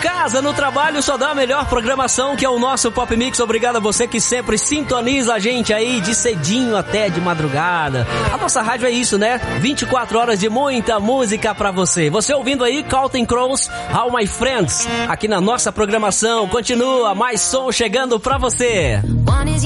casa, no trabalho, só dá a melhor programação, que é o nosso Pop Mix. Obrigado a você que sempre sintoniza a gente aí de cedinho até de madrugada. A nossa rádio é isso, né? 24 horas de muita música pra você. Você ouvindo aí Counting Crows, All My Friends, aqui na nossa programação. Continua, mais som chegando pra você.